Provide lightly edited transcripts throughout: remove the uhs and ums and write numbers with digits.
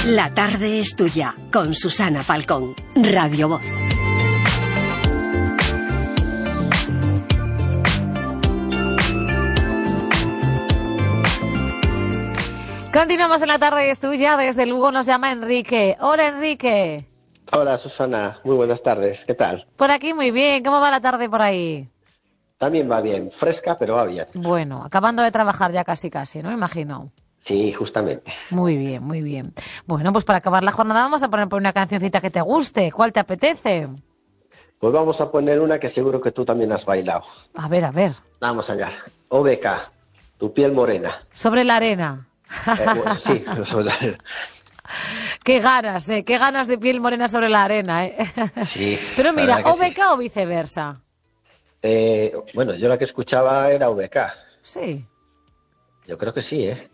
La tarde es tuya, con Susana Falcón, Radio Voz. Continuamos en La tarde es tuya. Desde Lugo nos llama Enrique. Hola, Enrique. Hola, Susana. Muy buenas tardes. ¿Qué tal? Por aquí muy bien. ¿Cómo va la tarde por ahí? También va bien. Fresca, pero va bien. Bueno, acabando de trabajar ya casi, ¿no? Imagino. Sí, justamente. Muy bien, muy bien. Bueno, pues para acabar la jornada vamos a poner por una cancioncita que te guste. ¿Cuál te apetece? Pues vamos a poner una que seguro que tú también has bailado. A ver, a ver. Vamos allá. OBK, Tu piel morena. Sobre la arena. Bueno, sí, sobre la arena. Qué ganas de piel morena sobre la arena, Sí. Pero mira, OBK sí. o viceversa. Bueno, yo la que escuchaba era OBK. Sí. Yo creo que sí, ¿eh?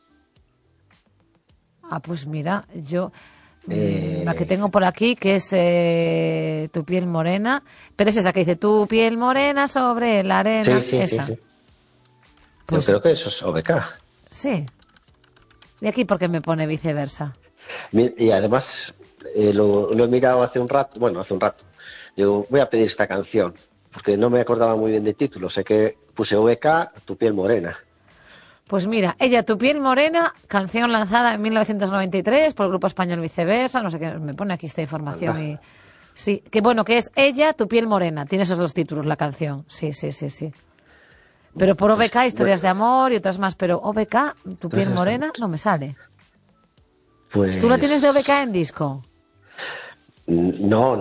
Ah, pues mira, yo la que tengo por aquí, que es Tu piel morena, pero es esa que dice Tu piel morena sobre la arena, Sí, esa. sí. Pues, yo creo que eso es OBK. Sí. ¿Y aquí por qué me pone viceversa? Y además lo he mirado hace un rato. Digo, voy a pedir esta canción, porque no me acordaba muy bien del título. Sé que puse OBK, Tu piel morena. Pues mira, ella, Tu piel morena, canción lanzada en 1993 por el grupo español Viceversa, no sé qué, me pone aquí esta información y... Sí, que bueno, que es ella, Tu piel morena, tiene esos dos títulos la canción, sí. Pero por OBK, historias de amor y otras más, pero OBK, Tu piel morena, no me sale. Pues... ¿Tú la tienes de OBK en disco? No.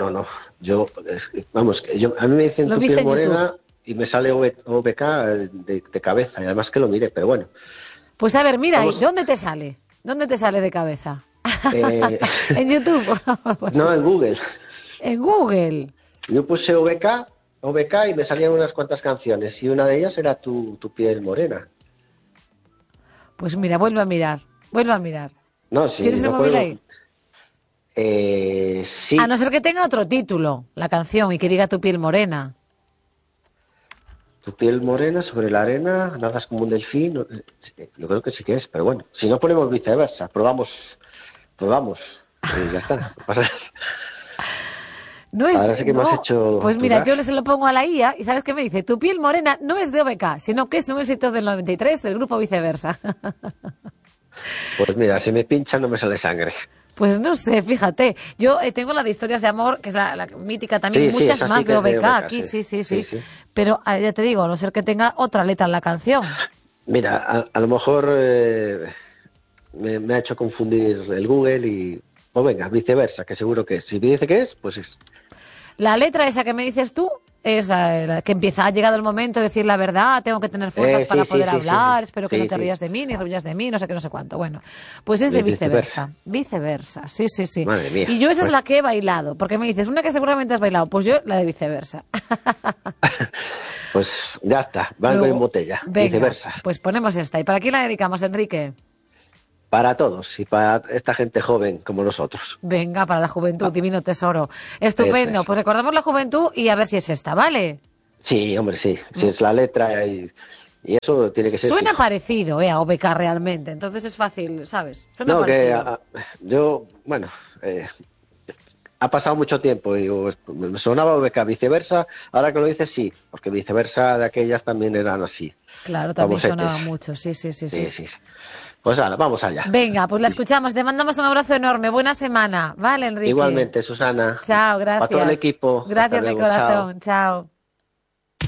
A mí me dicen Tu piel morena y me sale OBK de cabeza, y además que lo mire, pero bueno. Pues a ver, mira, ¿dónde te sale? ¿Dónde te sale de cabeza? ¿En YouTube? No, en Google. ¿En Google? Yo puse OBK y me salían unas cuantas canciones, y una de ellas era Tu piel morena. Pues mira, vuelvo a mirar. No, sí, ¿Tienes el móvil ahí? Sí. A no ser que tenga otro título, la canción, y que diga Tu piel morena. Tu piel morena sobre la arena, nadas como un delfín. Yo creo que sí que es, pero bueno, si no ponemos viceversa, probamos. Y ya está. No pasa nada. No es, ahora sí que no. me has hecho pues mira, dudar. yo se lo pongo a la IA y ¿sabes qué me dice? Tu piel morena no es de OBK, sino que es un éxito del 93 del grupo Viceversa. Pues mira, si me pincha no me sale sangre. Pues no sé, fíjate. Yo tengo la de Historias de Amor, que es la mítica también, y muchas más de OBK aquí, sí. Pero ya te digo, a no ser que tenga otra letra en la canción. Mira, a lo mejor me ha hecho confundir el Google y... O venga, viceversa, que seguro que es. Si me dice que es, pues es. La letra esa que me dices tú es la que empieza, ha llegado el momento de decir la verdad, tengo que tener fuerzas para poder hablar, espero que no te rías de mí, ni ruyas de mí, no sé qué, no sé cuánto. Bueno, pues es de viceversa. Viceversa, sí. Madre mía. Y yo esa es la que he bailado, porque me dices, una que seguramente has bailado, pues yo la de viceversa. Pues ya está, valgo en botella, venga, viceversa. Pues ponemos esta. ¿Y para quién la dedicamos, Enrique? Para todos y para esta gente joven como nosotros. Venga, para la juventud, divino tesoro. Estupendo, pues recordamos la juventud y a ver si es esta, ¿vale? Sí, hombre, sí. Si es la letra y eso tiene que ser... Suena parecido, a OBK realmente, entonces es fácil, ¿sabes? Suena no, parecido. Ha pasado mucho tiempo y me sonaba OBK, viceversa, ahora que lo dices sí, porque viceversa de aquellas también eran así. Claro, también sonaba mucho, sí. Pues ahora, vamos allá. Venga, pues la escuchamos. Te mandamos un abrazo enorme. Buena semana. Vale, Enrique. Igualmente, Susana. Chao, gracias. Para todo el equipo. Gracias de corazón. Chao.